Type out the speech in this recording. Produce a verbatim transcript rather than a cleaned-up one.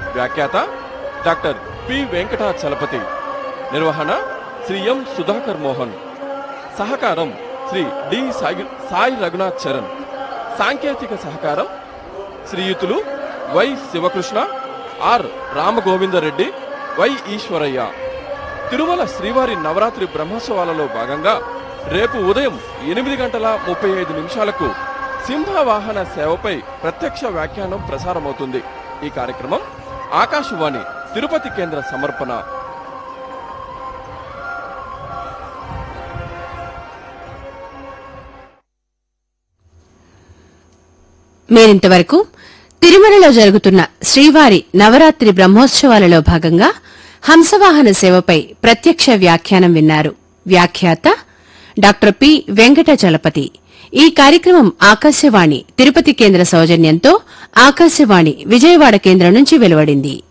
వ్యాఖ్యాత doctor P Venkatachalapathi. నిర్వహణ శ్రీ ఎం సుధాకర్ మోహన్. సహకారం శ్రీ డి సాయి రఘునాథ్ చరణ్. సాంకేతిక సహకారం శ్రీయుతులు why Sivakrishna, are Rama Govinda Reddy, why Eshwaraiah. Tirumala శ్రీవారి నవరాత్రి బ్రహ్మోత్సవాలలో భాగంగా రేపు ఉదయం ఎనిమిది గంటల ముప్పై ఐదు నిమిషాలకు సింహవాహన సేవపై ప్రత్యక్ష వ్యాఖ్యానం ప్రసారమవుతుంది. ఈ కార్యక్రమం ఆకాశవాణి తిరుపతి కేంద్ర సమర్పణ. మీరింతవరకు తిరుమలలో జరుగుతున్న శ్రీవారి నవరాత్రి బ్రహ్మోత్సవాలలో భాగంగా హంసవాహన సేవపై ప్రత్యక్ష వ్యాఖ్యానం విన్నారు. వ్యాఖ్యాత డాక్టర్ పి వెంకటచలపతి. ఈ కార్యక్రమం ఆకాశవాణి తిరుపతి కేంద్ర సౌజన్యంతో ఆకాశవాణి విజయవాడ కేంద్రం నుంచి వెలువడింది.